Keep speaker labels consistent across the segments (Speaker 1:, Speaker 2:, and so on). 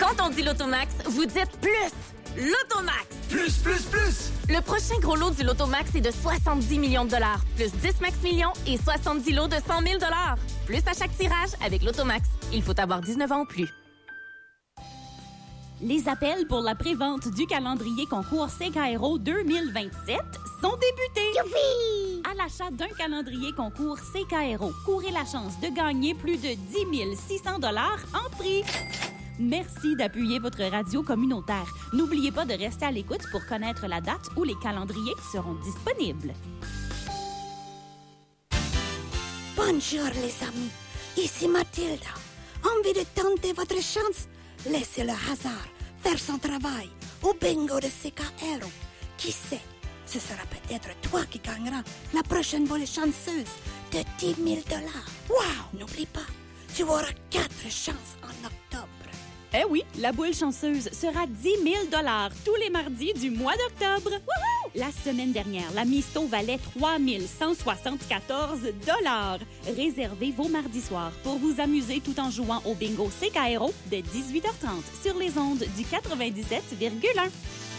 Speaker 1: Quand on dit l'Automax, vous dites plus. L'Automax!
Speaker 2: Plus!
Speaker 1: Le prochain gros lot du Lotomax est de 70 millions de dollars, plus 10 max millions et 70 lots de 100 000 dollars. Plus à chaque tirage avec l'Automax. Il faut avoir 19 ans ou plus.
Speaker 3: Les appels pour la prévente du calendrier concours CKRO 2027 sont débutés. Youpi! À l'achat d'un calendrier concours CKRO, courez la chance de gagner plus de 10 600 $ en prix. Merci d'appuyer votre radio communautaire. N'oubliez pas de rester à l'écoute pour connaître la date où les calendriers seront disponibles.
Speaker 4: Bonjour les amis, ici Mathilda. Envie de tenter votre chance? Laissez le hasard faire son travail au bingo de CKRO. Qui sait, ce sera peut-être toi qui gagneras la prochaine boule chanceuse de 10 000 $. Wow, n'oublie pas, tu auras 4 chances en octobre.
Speaker 3: Eh oui, la boule chanceuse sera 10 000 $ tous les mardis du mois d'octobre. Wouhou! La semaine dernière, la Misto valait 3 174 $. Réservez vos mardis soirs pour vous amuser tout en jouant au bingo CKRO de 18h30 sur les ondes du 97,1.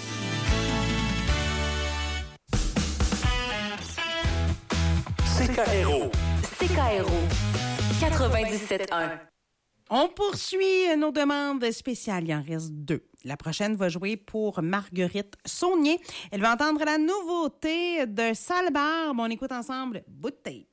Speaker 2: CKRO.
Speaker 1: CKRO 97.1.
Speaker 5: On poursuit nos demandes spéciales. Il en reste 2. La prochaine va jouer pour Marguerite Saunier. Elle va entendre la nouveauté de Sale Barbe. On écoute ensemble Bout de tape.